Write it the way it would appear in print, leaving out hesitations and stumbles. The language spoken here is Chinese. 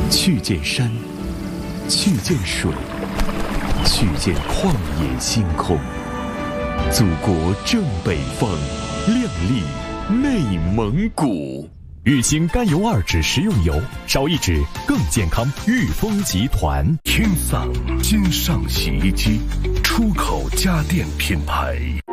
去见山，去见水，去见旷野星空。祖国正北方，亮丽内蒙古。 玉兴甘油2酯食用油，少1酯更健康。裕丰集团。 天桑金上洗衣机，出口家电品牌。